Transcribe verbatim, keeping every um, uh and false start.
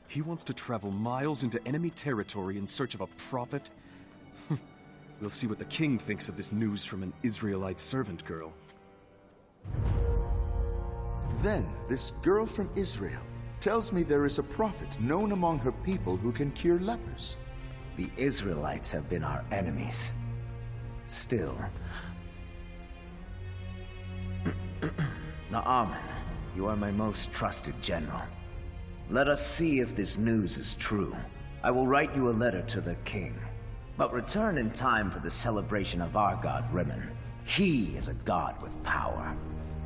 He wants to travel miles into enemy territory in search of a prophet? We'll see what the king thinks of this news from an Israelite servant girl. Then, this girl from Israel tells me there is a prophet known among her people who can cure lepers. The Israelites have been our enemies. Still... Naaman, you are my most trusted general. Let us see if this news is true. I will write you a letter to the king. But return in time for the celebration of our god Rimmon. He is a god with power.